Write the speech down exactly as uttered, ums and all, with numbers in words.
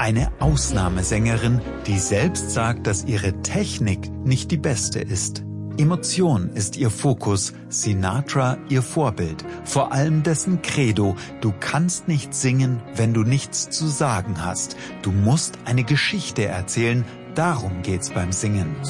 Eine Ausnahmesängerin, die selbst sagt, dass ihre Technik nicht die beste ist. Emotion ist ihr Fokus, Sinatra ihr Vorbild, vor allem dessen Credo: Du kannst nicht singen, wenn du nichts zu sagen hast. Du musst eine Geschichte erzählen, darum geht's beim Singen.